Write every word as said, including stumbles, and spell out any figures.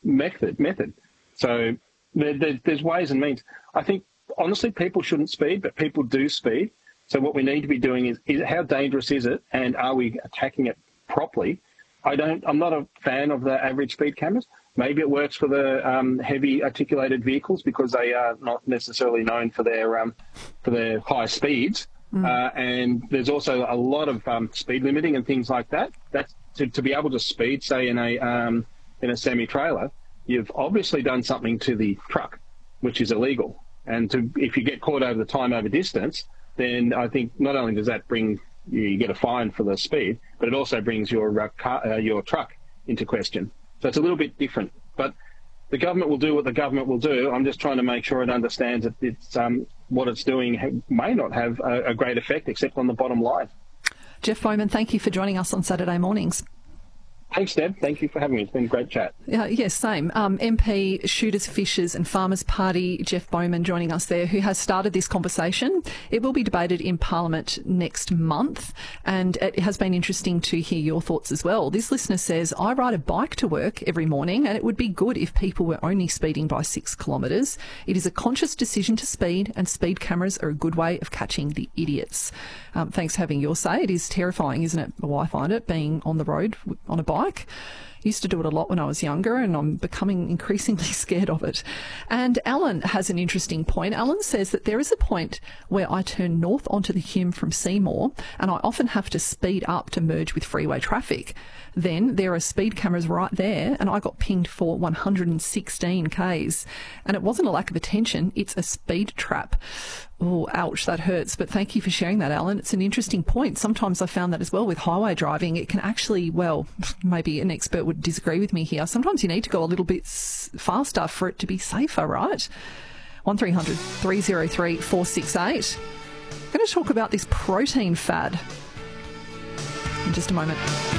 method. method. So there, there, there's ways and means. I think, honestly, people shouldn't speed, but people do speed. So what we need to be doing is, is how dangerous is it, and are we attacking it properly? I don't. I'm not a fan of the average speed cameras. Maybe it works for the um, heavy articulated vehicles because they are not necessarily known for their um, for their high speeds. Mm. Uh, and there's also a lot of um, speed limiting and things like that. That's to, to be able to speed, say in a um, in a semi-trailer, you've obviously done something to the truck, which is illegal. And to, if you get caught over the time over distance, then I think not only does that bring you get a fine for the speed, but it also brings your uh, car, uh, your truck into question. So it's a little bit different. But the government will do what the government will do. I'm just trying to make sure it understands that it's um, what it's doing may not have a, a great effect, except on the bottom line. Jeff Bowman, thank you for joining us on Saturday mornings. Thanks, Deb. Thank you for having me. It's been a great chat. Uh, yes, same. Um, M P, Shooters, Fishers and Farmers Party, Jeff Bowman joining us there, who has started this conversation. It will be debated in Parliament next month, and it has been interesting to hear your thoughts as well. This listener says, I ride a bike to work every morning, and it would be good if people were only speeding by six kilometres. It is a conscious decision to speed, and speed cameras are a good way of catching the idiots. Um, thanks for having your say. It is terrifying, isn't it? Well, I find it, being on the road on a bike. Used to do it a lot when I was younger, and I'm becoming increasingly scared of it. And Alan has an interesting point. Alan says that there is a point where I turn north onto the Hume from Seymour, and I often have to speed up to merge with freeway traffic. Then there are speed cameras right there, and I got pinged for one hundred sixteen kays. And it wasn't a lack of attention, it's a speed trap. Oh, ouch, that hurts. But thank you for sharing that, Alan. It's an interesting point. Sometimes I found that as well with highway driving. It can actually, well, maybe an expert would disagree with me here. Sometimes you need to go a little bit faster for it to be safer, right? one three hundred, three oh three, four six eight. I'm going to talk about this protein fad in just a moment.